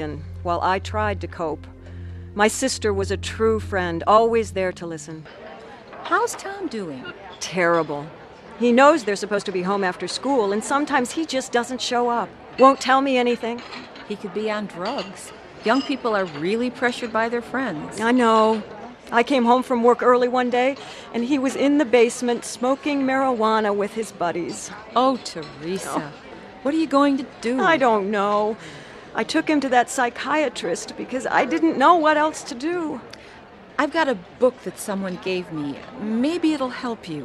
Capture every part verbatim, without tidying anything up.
while I tried to cope. My sister was a true friend, always there to listen. How's Tom doing? Terrible. He knows they're supposed to be home after school, and sometimes he just doesn't show up. Won't tell me anything. He could be on drugs. Young people are really pressured by their friends. I know. I came home from work early one day, and he was in the basement smoking marijuana with his buddies. Oh, Teresa. Oh. What are you going to do? I don't know. I took him to that psychiatrist because I didn't know what else to do. I've got a book that someone gave me. Maybe it'll help you.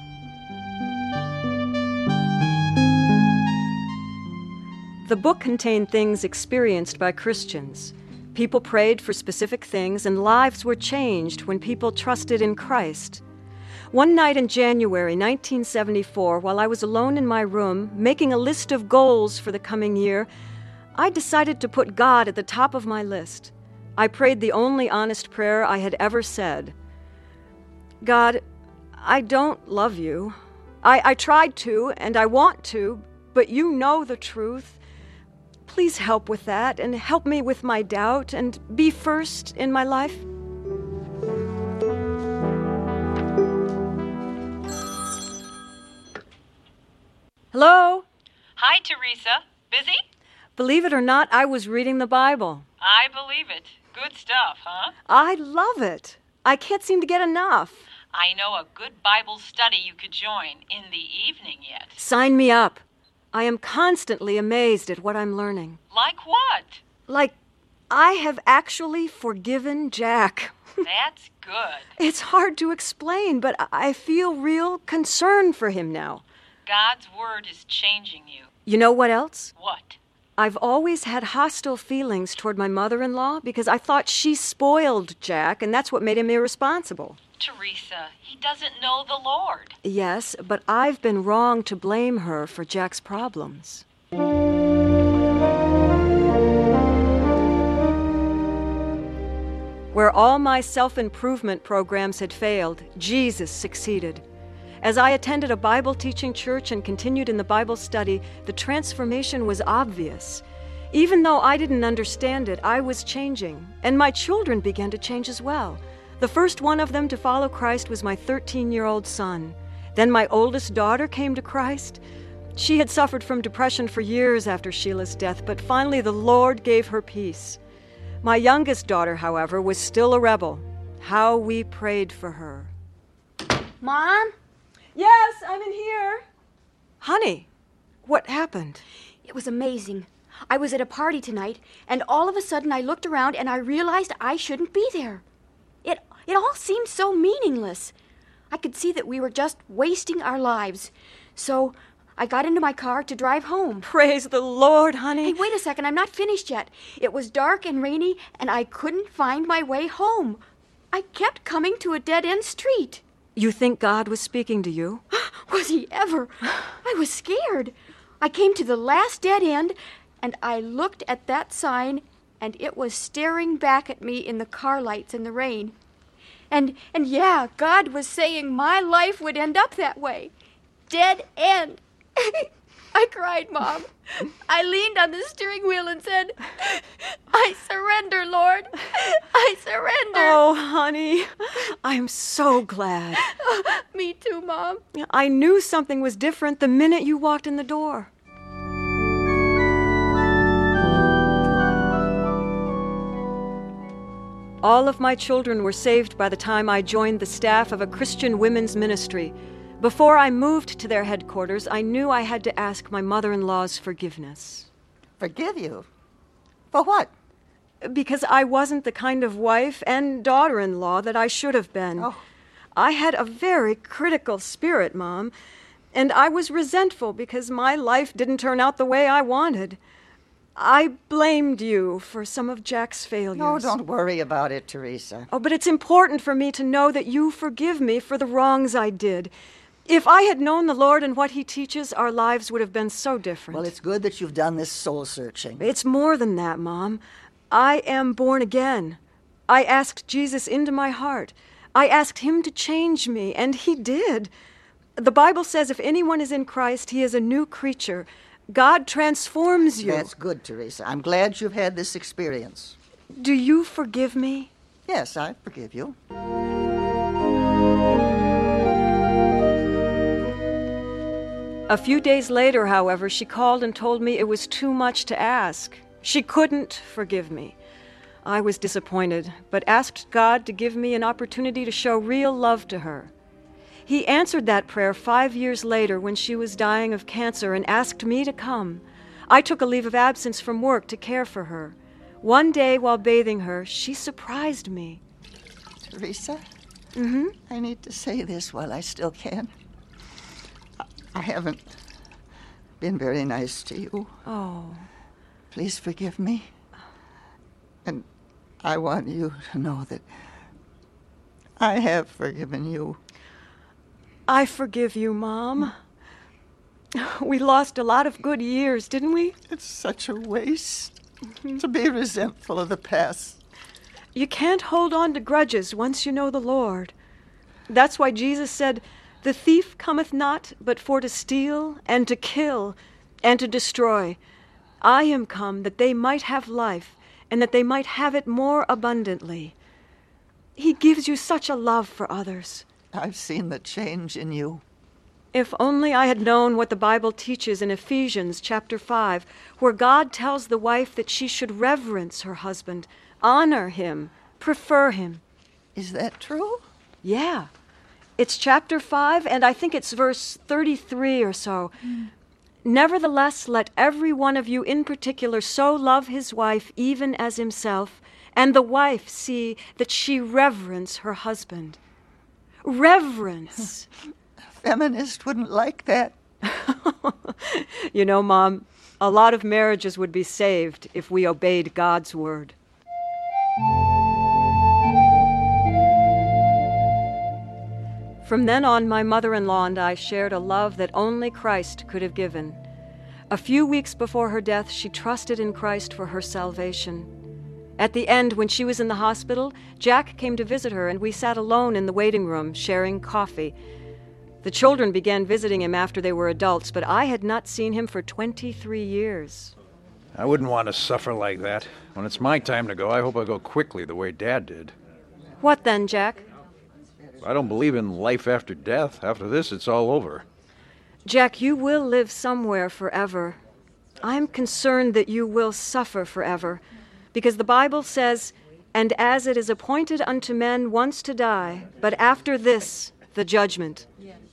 The book contained things experienced by Christians. People prayed for specific things, and lives were changed when people trusted in Christ. One night in January nineteen seventy-four, while I was alone in my room, making a list of goals for the coming year, I decided to put God at the top of my list. I prayed the only honest prayer I had ever said. God, I don't love you. I, I tried to, and I want to, but you know the truth. Please help with that, and help me with my doubt, and be first in my life. Hello? Hi, Teresa. Busy? Believe it or not, I was reading the Bible. I believe it. Good stuff, huh? I love it. I can't seem to get enough. I know a good Bible study you could join in the evening yet. Sign me up. I am constantly amazed at what I'm learning. Like what? Like, I have actually forgiven Jack. That's good. It's hard to explain, but I feel real concern for him now. God's word is changing you. You know what else? What? I've always had hostile feelings toward my mother-in-law because I thought she spoiled Jack, and that's what made him irresponsible. Teresa, he doesn't know the Lord. Yes, but I've been wrong to blame her for Jack's problems. Where all my self-improvement programs had failed, Jesus succeeded. As I attended a Bible-teaching church and continued in the Bible study, the transformation was obvious. Even though I didn't understand it, I was changing, and my children began to change as well. The first one of them to follow Christ was my thirteen-year-old son. Then my oldest daughter came to Christ. She had suffered from depression for years after Sheila's death, but finally the Lord gave her peace. My youngest daughter, however, was still a rebel. How we prayed for her. Mom? Yes, I'm in here. Honey, what happened? It was amazing. I was at a party tonight, and all of a sudden I looked around and I realized I shouldn't be there. It, it all seemed so meaningless. I could see that we were just wasting our lives. So I got into my car to drive home. Praise the Lord, honey. Hey, wait a second. I'm not finished yet. It was dark and rainy, and I couldn't find my way home. I kept coming to a dead-end street. You think God was speaking to you? Was he ever? I was scared. I came to the last dead end, and I looked at that sign, and it was staring back at me in the car lights in the rain. And, and yeah, God was saying my life would end up that way. Dead end. I cried, Mom. I leaned on the steering wheel and said, I surrender, Lord. I surrender. Oh, honey, I'm so glad. Me too, Mom. I knew something was different the minute you walked in the door. All of my children were saved by the time I joined the staff of a Christian women's ministry. Before I moved to their headquarters, I knew I had to ask my mother-in-law's forgiveness. Forgive you? For what? Because I wasn't the kind of wife and daughter-in-law that I should have been. Oh. I had a very critical spirit, Mom, and I was resentful because my life didn't turn out the way I wanted. I blamed you for some of Jack's failures. No, don't worry about it, Teresa. Oh, but it's important for me to know that you forgive me for the wrongs I did. If I had known the Lord and what he teaches, our lives would have been so different. Well, it's good that you've done this soul-searching. It's more than that, Mom. I am born again. I asked Jesus into my heart. I asked him to change me, and he did. The Bible says if anyone is in Christ, he is a new creature. God transforms you. That's good, Teresa. I'm glad you've had this experience. Do you forgive me? Yes, I forgive you. A few days later, however, she called and told me it was too much to ask. She couldn't forgive me. I was disappointed, but asked God to give me an opportunity to show real love to her. He answered that prayer five years later when she was dying of cancer and asked me to come. I took a leave of absence from work to care for her. One day while bathing her, she surprised me. Teresa? Mm-hmm. I need to say this while I still can. I, I haven't been very nice to you. Oh. Please forgive me. And I want you to know that I have forgiven you. I forgive you, Mom. We lost a lot of good years, didn't we? It's such a waste to be resentful of the past. You can't hold on to grudges once you know the Lord. That's why Jesus said, "The thief cometh not but for to steal and to kill and to destroy. I am come that they might have life and that they might have it more abundantly." He gives you such a love for others. I've seen the change in you. If only I had known what the Bible teaches in Ephesians chapter five, where God tells the wife that she should reverence her husband, honor him, prefer him. Is that true? Yeah. It's chapter five, and I think it's verse thirty-three or so. Mm. "Nevertheless, let every one of you in particular so love his wife even as himself, and the wife see that she reverence her husband." Reverence. A feminist wouldn't like that. You know, Mom, a lot of marriages would be saved if we obeyed God's word. From then on, my mother-in-law and I shared a love that only Christ could have given. A few weeks before her death, she trusted in Christ for her salvation. At the end, when she was in the hospital, Jack came to visit her, and we sat alone in the waiting room, sharing coffee. The children began visiting him after they were adults, but I had not seen him for twenty-three years. I wouldn't want to suffer like that. When it's my time to go, I hope I go quickly the way Dad did. What then, Jack? I don't believe in life after death. After this, it's all over. Jack, you will live somewhere forever. I'm concerned that you will suffer forever, because the Bible says, "And as it is appointed unto men once to die, but after this, the judgment."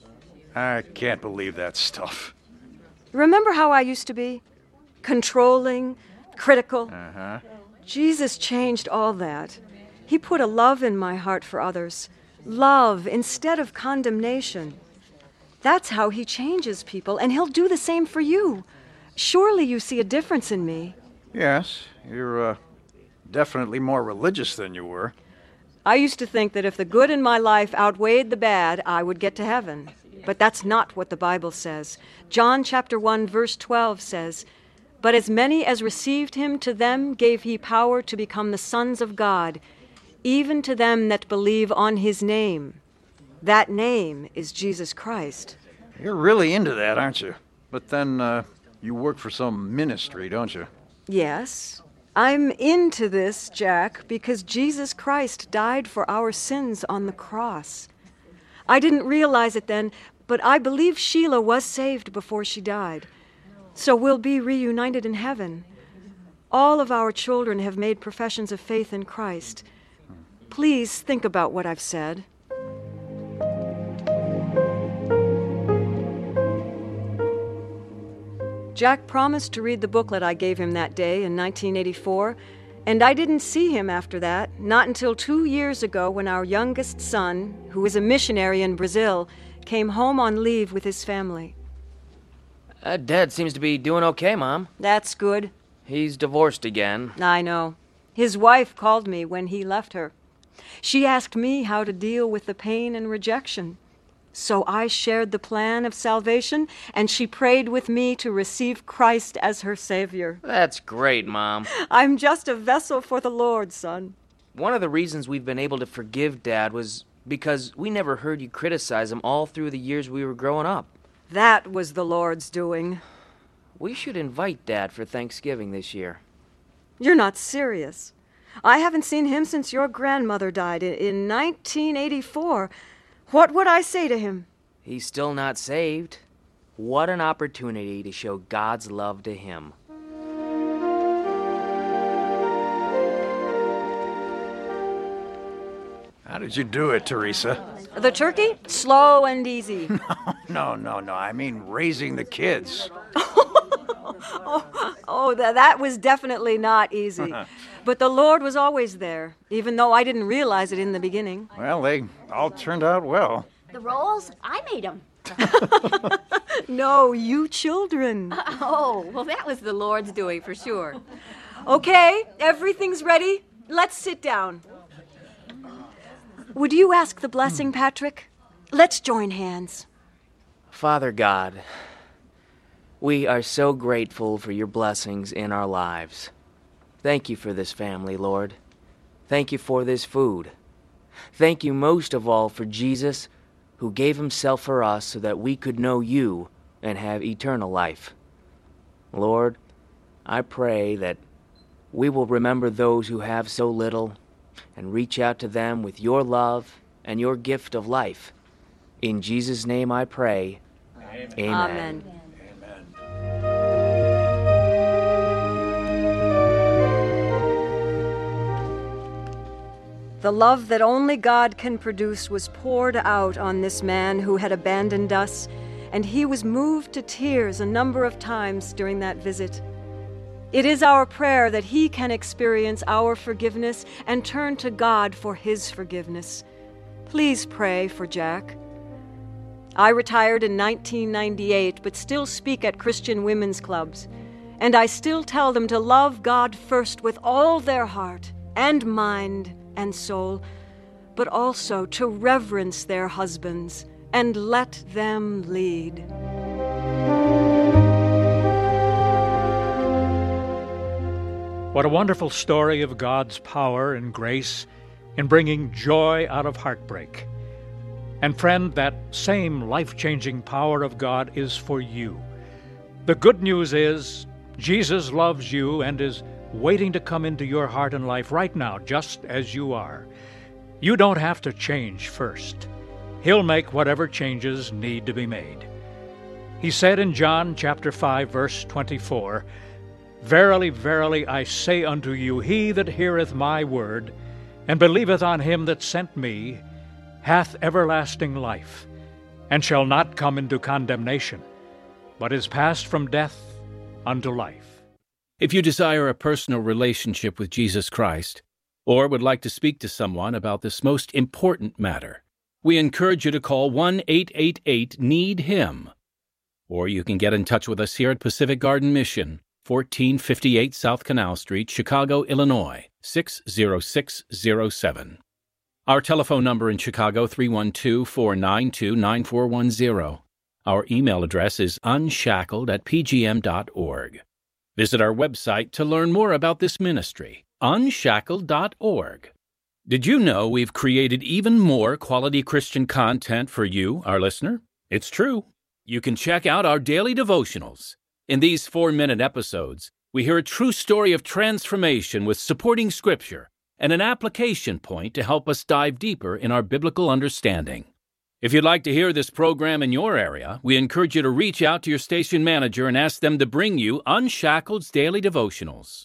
I can't believe that stuff. Remember how I used to be? Controlling, critical. Uh-huh. Jesus changed all that. He put a love in my heart for others. Love instead of condemnation. That's how he changes people, and he'll do the same for you. Surely you see a difference in me. Yes, you're, uh, definitely more religious than you were. I used to think that if the good in my life outweighed the bad, I would get to heaven. But that's not what the Bible says. John chapter one, verse twelve says, "But as many as received him, to them gave he power to become the sons of God, even to them that believe on his name." That name is Jesus Christ. You're really into that, aren't you? But then, uh, you work for some ministry, don't you? Yes. I'm into this, Jack, because Jesus Christ died for our sins on the cross. I didn't realize it then, but I believe Sheila was saved before she died. So we'll be reunited in heaven. All of our children have made professions of faith in Christ. Please think about what I've said. Jack promised to read the booklet I gave him that day in nineteen eighty-four, and I didn't see him after that, not until two years ago when our youngest son, who is a missionary in Brazil, came home on leave with his family. Uh, Dad seems to be doing okay, Mom. That's good. He's divorced again. I know. His wife called me when he left her. She asked me how to deal with the pain and rejection. So I shared the plan of salvation, and she prayed with me to receive Christ as her Savior. That's great, Mom. I'm just a vessel for the Lord, son. One of the reasons we've been able to forgive Dad was because we never heard you criticize him all through the years we were growing up. That was the Lord's doing. we should invite Dad for Thanksgiving this year. You're not serious. I haven't seen him since your grandmother died in, in nineteen eighty-four. What would I say to him? He's still not saved. What an opportunity to show God's love to him. How did you do it, Teresa? The turkey? Slow and easy. No, no, no. I mean raising the kids. oh, oh that, that was definitely not easy. But the Lord was always there, even though I didn't realize it in the beginning. Well, they all turned out well. The rolls, I made them. No, you children. Oh, well, that was the Lord's doing for sure. Okay, everything's ready. Let's sit down. Would you ask the blessing, Patrick? Let's join hands. Father God, we are so grateful for your blessings in our lives. Thank you for this family, Lord. Thank you for this food. Thank you most of all for Jesus, who gave himself for us so that we could know you and have eternal life. Lord, I pray that we will remember those who have so little and reach out to them with your love and your gift of life. In Jesus' name I pray. Amen. Amen. The love that only God can produce was poured out on this man who had abandoned us, and he was moved to tears a number of times during that visit. It is our prayer that he can experience our forgiveness and turn to God for his forgiveness. Please pray for Jack. I retired in nineteen ninety-eight, but still speak at Christian women's clubs, and I still tell them to love God first with all their heart and mind and soul, but also to reverence their husbands and let them lead. What a wonderful story of God's power and grace in bringing joy out of heartbreak. And friend, that same life-changing power of God is for you. The good news is Jesus loves you and is waiting to come into your heart and life right now, just as you are. You don't have to change first. He'll make whatever changes need to be made. He said in John chapter five, verse twenty-four, Verily, verily, I say unto you, he that heareth my word, and believeth on him that sent me, hath everlasting life, and shall not come into condemnation, but is passed from death unto life. If you desire a personal relationship with Jesus Christ, or would like to speak to someone about this most important matter, we encourage you to call one eight eight eight need him. Or you can get in touch with us here at Pacific Garden Mission, fourteen fifty-eight South Canal Street, Chicago, Illinois, six zero six zero seven. Our telephone number in Chicago, three one two, four nine two, nine four one zero. Our email address is unshackled at p g m dot org. Visit our website to learn more about this ministry, unshackled dot org. Did you know we've created even more quality Christian content for you, our listener? It's true. You can check out our daily devotionals. In these four-minute episodes, we hear a true story of transformation with supporting scripture and an application point to help us dive deeper in our biblical understanding. If you'd like to hear this program in your area, we encourage you to reach out to your station manager and ask them to bring you Unshackled's Daily Devotionals.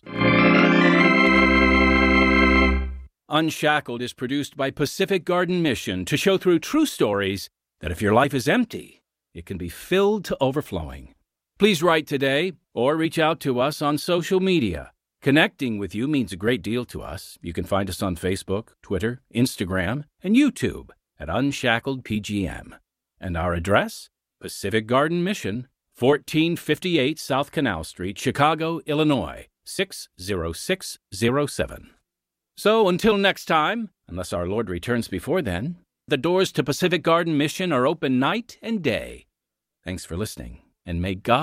Unshackled is produced by Pacific Garden Mission to show through true stories that if your life is empty, it can be filled to overflowing. Please write today or reach out to us on social media. Connecting with you means a great deal to us. You can find us on Facebook, Twitter, Instagram, and YouTube at Unshackled P G M. And our address? Pacific Garden Mission, fourteen fifty-eight South Canal Street, Chicago, Illinois, six zero six zero seven. So until next time, unless our Lord returns before then, the doors to Pacific Garden Mission are open night and day. Thanks for listening, and may God